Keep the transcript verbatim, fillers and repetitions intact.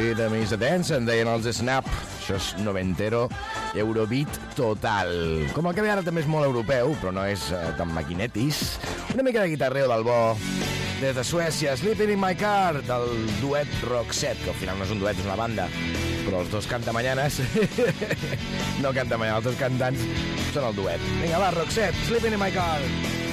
Rhythm is a Dance, en deien els Snap. Això és noventero, Eurobeat total. Com el que ve ara també és molt europeu, però no és eh, tan maquinetis. Una mica de guitarreo del bo. Des de Suècia, Sleeping in my car, del duet Roxette, que al final no és un duet, és una banda, però els dos cantamañanes no cantamañanes, els dos cantants són el duet. Vinga, va, Roxette, Sleeping in my car.